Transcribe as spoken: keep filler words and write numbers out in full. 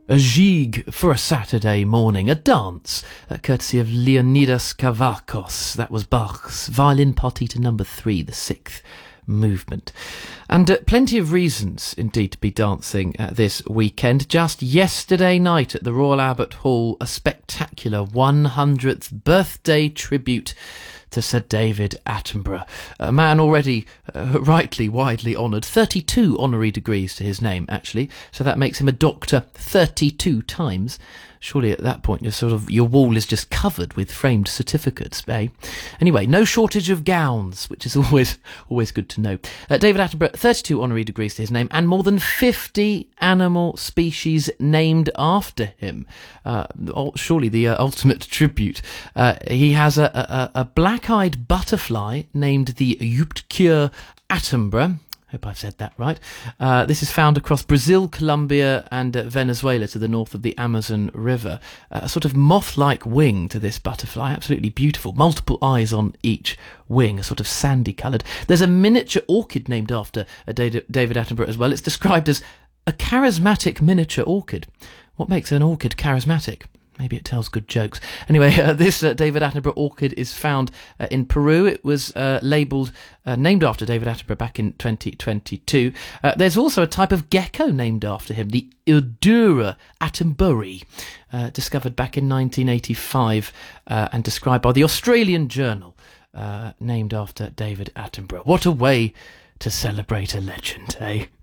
A jig for a Saturday morning, a dance, uh, courtesy of Leonidas Kavakos. That was Bach's Violin Partita number three, the sixth movement. And uh, plenty of reasons, indeed, to be dancing uh, this weekend. Just yesterday night at the Royal Albert Hall, a spectacular one hundredth birthday tribute to Sir David Attenborough, a man already uh, rightly widely honoured, thirty-two honorary degrees to his name, actually, so that makes him a doctor thirty-two times. Surely at that point, you're sort of, your wall is just covered with framed certificates, eh? Anyway, no shortage of gowns, which is always always good to know. Uh, David Attenborough, thirty-two honorary degrees to his name, and more than fifty animal species named after him. Uh, surely the uh, ultimate tribute. Uh, he has a, a, a black-eyed butterfly named the Euctcure Attenborough. Hope I've said that right. Uh, this is found across Brazil, Colombia and uh, Venezuela to the north of the Amazon River. Uh, a sort of moth-like wing to this butterfly, absolutely beautiful. Multiple eyes on each wing, a sort of sandy coloured. There's a miniature orchid named after uh, David Attenborough as well. It's described as a charismatic miniature orchid. What makes an orchid charismatic? Maybe it tells good jokes. Anyway, uh, this uh, David Attenborough orchid is found uh, in Peru. It was uh, labelled, uh, named after David Attenborough back in twenty twenty-two. Uh, there's also a type of gecko named after him, the Ildura attenborii, uh, discovered back in nineteen eighty-five uh, and described by the Australian Journal, uh, named after David Attenborough. What a way to celebrate a legend, eh?